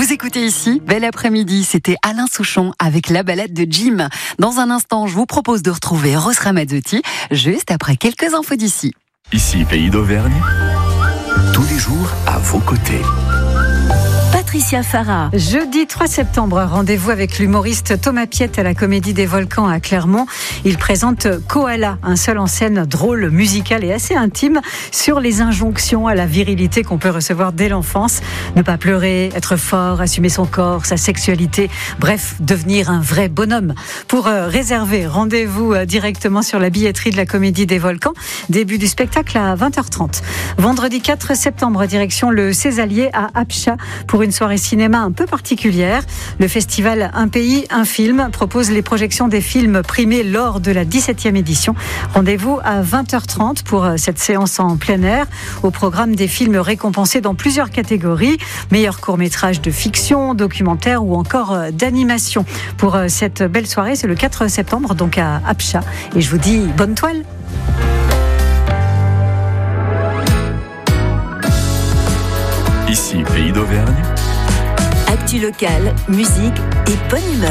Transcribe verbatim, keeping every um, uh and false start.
Vous écoutez ici, bel après-midi, c'était Alain Souchon avec la balade de Jim. Dans un instant, je vous propose de retrouver Rose Ramazzotti, juste après quelques infos d'ici. Ici, Pays d'Auvergne, tous les jours à vos côtés. Patricia Farah. Jeudi trois septembre, rendez-vous avec l'humoriste Thomas Piette à la Comédie des Volcans à Clermont. Il présente Koala, un seul en scène drôle, musical et assez intime sur les injonctions à la virilité qu'on peut recevoir dès l'enfance. Ne pas pleurer, être fort, assumer son corps, sa sexualité, bref, devenir un vrai bonhomme. Pour euh, réserver, rendez-vous euh, directement sur la billetterie de la Comédie des Volcans. Début du spectacle à vingt heures trente. Vendredi quatre septembre, direction le Césalier à Apcha pour une soirée cinéma un peu particulière. Le festival Un pays, un film propose les projections des films primés lors de la dix-septième édition. Rendez-vous à vingt heures trente pour cette séance en plein air. Au programme des films récompensés dans plusieurs catégories. Meilleur court-métrage de fiction, documentaire ou encore d'animation. Pour cette belle soirée, c'est le quatre septembre, donc à Apcha. Et je vous dis bonne toile. Ici, Pays d'Auvergne. Actu locale, musique et bonne humeur.